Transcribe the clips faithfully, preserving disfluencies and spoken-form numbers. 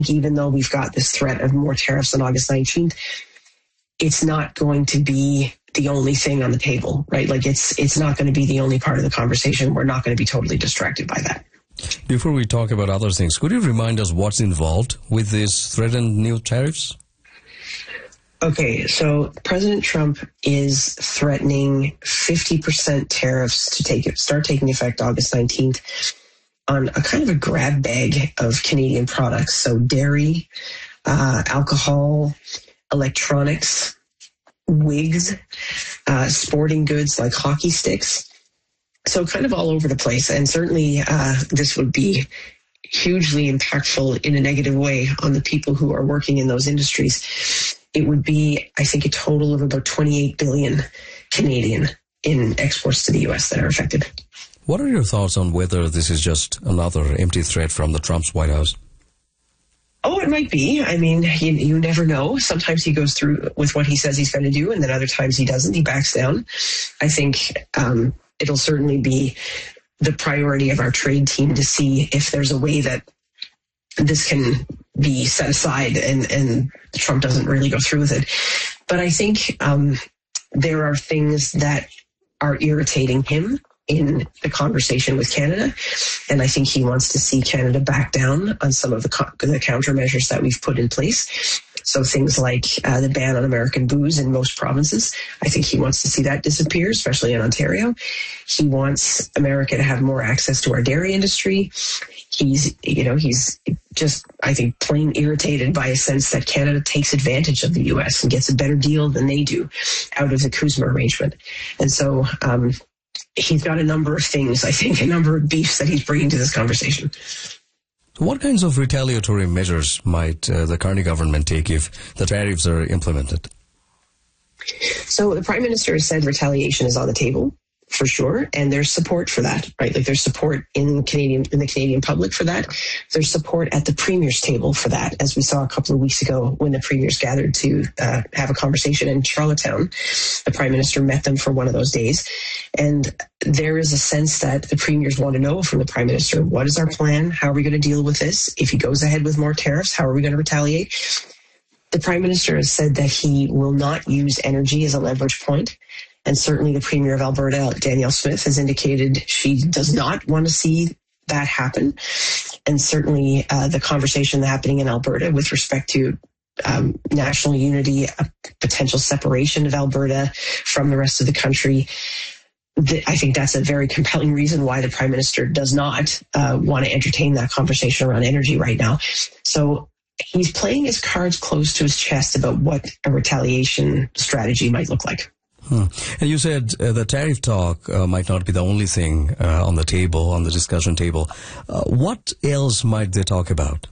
even though we've got this threat of more tariffs on August nineteenth, it's not going to be the only thing on the table, right? Like it's it's not going to be the only part of the conversation. We're not going to be totally distracted by that. Before we talk about other things, could you remind us what's involved with these threatened new tariffs? Okay, so President Trump is threatening fifty percent tariffs to take it, start taking effect August nineteenth on a kind of a grab bag of Canadian products. So dairy, uh, alcohol, electronics, wigs, uh, sporting goods like hockey sticks. So kind of all over the place. And certainly uh, this would be hugely impactful in a negative way on the people who are working in those industries. It would be, I think, a total of about twenty-eight billion Canadian in exports to the U S that are affected. What are your thoughts on whether this is just another empty threat from the Trump's White House? Oh, it might be. I mean, you, you never know. Sometimes he goes through with what he says he's going to do, and then other times he doesn't. He backs down. I think um, it'll certainly be the priority of our trade team to see if there's a way that this can be set aside and, and Trump doesn't really go through with it. But I think um, there are things that are irritating him in the conversation with Canada. And I think he wants to see Canada back down on some of the, co- the countermeasures that we've put in place. So things like uh, the ban on American booze in most provinces. I think he wants to see that disappear, especially in Ontario. He wants America to have more access to our dairy industry. He's, you know, he's just, I think, plain irritated by a sense that Canada takes advantage of the U S and gets a better deal than they do out of the CUSMA arrangement. And so um, he's got a number of things, I think, a number of beefs that he's bringing to this conversation. What kinds of retaliatory measures might uh, the Carney government take if the tariffs are implemented? So the Prime Minister has said retaliation is on the table, for sure, and there's support for that, right? Like there's support in Canadian in the Canadian public for that. There's support at the Premier's table for that, as we saw a couple of weeks ago when the Premiers gathered to uh, have a conversation in Charlottetown. The Prime Minister met them for one of those days, and there is a sense that the Premiers want to know from the Prime Minister, what is our plan? How are we going to deal with this? If he goes ahead with more tariffs, how are we going to retaliate? The Prime Minister has said that he will not use energy as a leverage point. And certainly the Premier of Alberta, Danielle Smith, has indicated she does not want to see that happen. And certainly uh, the conversation happening in Alberta with respect to um, national unity, a potential separation of Alberta from the rest of the country, th- I think that's a very compelling reason why the Prime Minister does not uh, want to entertain that conversation around energy right now. So he's playing his cards close to his chest about what a retaliation strategy might look like. Hmm. And you said uh, the tariff talk uh, might not be the only thing uh, on the table, on the discussion table. Uh, what else might they talk about?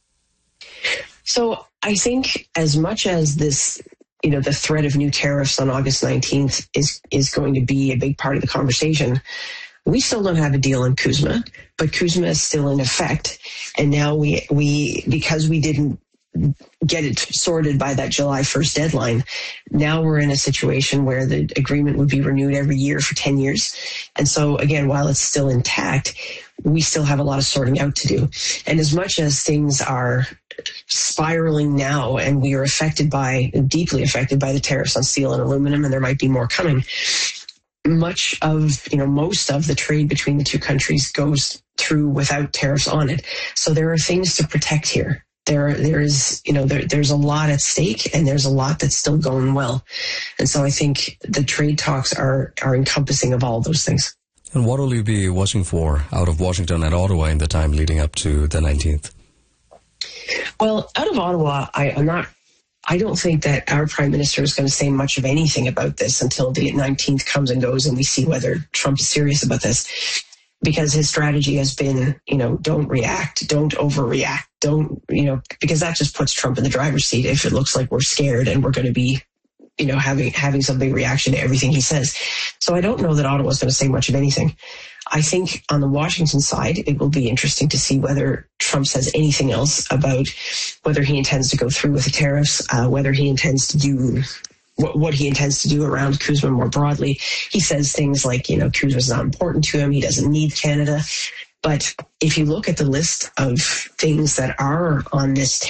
So I think as much as this, you know, the threat of new tariffs on August nineteenth is, is going to be a big part of the conversation, we still don't have a deal on CUSMA, but CUSMA is still in effect. And now we, we because we didn't get it sorted by that July first deadline, now we're in a situation where the agreement would be renewed every year for ten years. And so again, while it's still intact, we still have a lot of sorting out to do. And as much as things are spiraling now and we are affected by, deeply affected by the tariffs on steel and aluminum, and there might be more coming, much of, you know, most of the trade between the two countries goes through without tariffs on it. So there are things to protect here. There, there is, you know, there, there's a lot at stake, and there's a lot that's still going well. And so I think the trade talks are, are encompassing of all those things. And what will you be watching for out of Washington and Ottawa in the time leading up to the nineteenth? Well, out of Ottawa, I, I'm not, I don't think that our Prime Minister is going to say much of anything about this until the nineteenth comes and goes and we see whether Trump is serious about this. Because his strategy has been, you know, don't react, don't overreact, don't, you know, because that just puts Trump in the driver's seat if it looks like we're scared and we're going to be, you know, having having some big reaction to everything he says. So I don't know that Ottawa's going to say much of anything. I think on the Washington side, it will be interesting to see whether Trump says anything else about whether he intends to go through with the tariffs, uh, whether he intends to do what, what he intends to do around CUSMA more broadly. He says things like, you know, CUSMA is not important to him. He doesn't need Canada. But if you look at the list of things that are on this